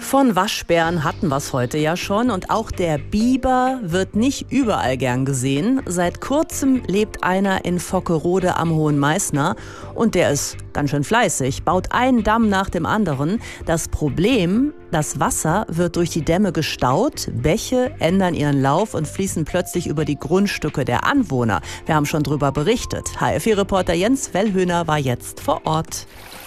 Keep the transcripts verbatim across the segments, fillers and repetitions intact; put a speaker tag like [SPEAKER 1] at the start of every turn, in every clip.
[SPEAKER 1] Von Waschbären hatten wir es heute ja schon und auch der Biber wird nicht überall gern gesehen. Seit kurzem lebt einer in Vockerode am Hohen Meißner und der ist ganz schön fleißig, baut einen Damm nach dem anderen. Das Problem, das Wasser wird durch die Dämme gestaut, Bäche ändern ihren Lauf und fließen plötzlich über die Grundstücke der Anwohner. Wir haben schon drüber berichtet. H F vier-Reporter Jens Wellhöhner war jetzt vor Ort.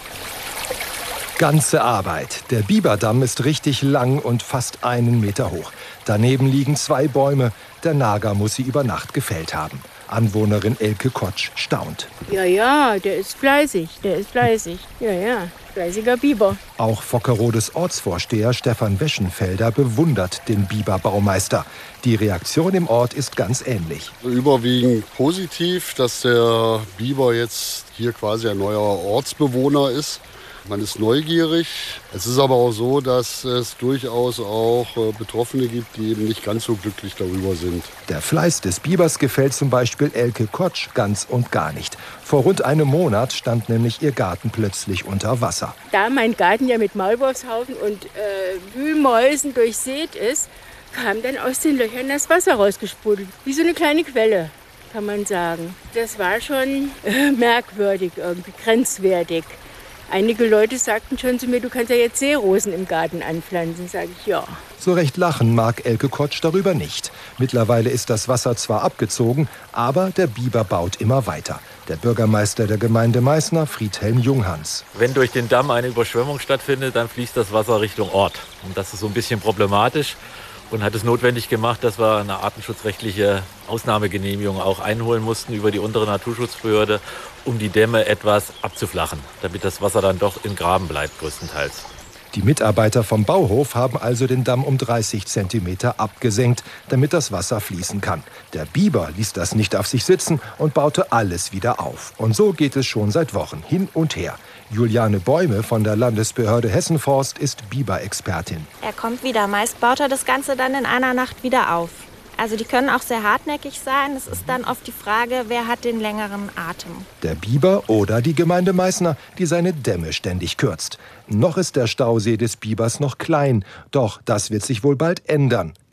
[SPEAKER 2] Ganze Arbeit. Der Biberdamm ist richtig lang und fast einen Meter hoch. Daneben liegen zwei Bäume. Der Nager muss sie über Nacht gefällt haben. Anwohnerin Elke Kotsch staunt.
[SPEAKER 3] Ja, ja, der ist fleißig, der ist fleißig. Ja, ja, fleißiger Biber.
[SPEAKER 2] Auch Vockerodes Ortsvorsteher Stefan Weschenfelder bewundert den Biberbaumeister. Die Reaktion im Ort ist ganz ähnlich.
[SPEAKER 4] Überwiegend positiv, dass der Biber jetzt hier quasi ein neuer Ortsbewohner ist. Man ist neugierig. Es ist aber auch so, dass es durchaus auch Betroffene gibt, die eben nicht ganz so glücklich darüber sind.
[SPEAKER 2] Der Fleiß des Bibers gefällt zum Beispiel Elke Kotsch ganz und gar nicht. Vor rund einem Monat stand nämlich ihr Garten plötzlich unter Wasser.
[SPEAKER 3] Da mein Garten ja mit Maulwurfshaufen und äh, Wühlmäusen durchsät ist, kam dann aus den Löchern das Wasser rausgesprudelt. Wie so eine kleine Quelle, kann man sagen. Das war schon äh, merkwürdig, irgendwie grenzwertig. Einige Leute sagten schon zu mir, du kannst ja jetzt Seerosen im Garten anpflanzen. Sage ich, ja.
[SPEAKER 2] So recht lachen mag Elke Kotsch darüber nicht. Mittlerweile ist das Wasser zwar abgezogen, aber der Biber baut immer weiter. Der Bürgermeister der Gemeinde Meißner, Friedhelm Junghans.
[SPEAKER 5] Wenn durch den Damm eine Überschwemmung stattfindet, dann fließt das Wasser Richtung Ort. Und das ist so ein bisschen problematisch und hat es notwendig gemacht, dass wir eine artenschutzrechtliche Ausnahmegenehmigung auch einholen mussten über die untere Naturschutzbehörde, um die Dämme etwas abzuflachen, damit das Wasser dann doch im Graben bleibt größtenteils.
[SPEAKER 2] Die Mitarbeiter vom Bauhof haben also den Damm um dreißig Zentimeter abgesenkt, damit das Wasser fließen kann. Der Biber ließ das nicht auf sich sitzen und baute alles wieder auf. Und so geht es schon seit Wochen hin und her. Juliane Bäume von der Landesbehörde Hessenforst ist Biberexpertin.
[SPEAKER 6] Er kommt wieder. Meist baut er das Ganze dann in einer Nacht wieder auf. Also die können auch sehr hartnäckig sein. Es ist dann oft die Frage, wer hat den längeren Atem.
[SPEAKER 2] Der Biber oder die Gemeinde Meißner, die seine Dämme ständig kürzt. Noch ist der Stausee des Bibers noch klein. Doch das wird sich wohl bald ändern.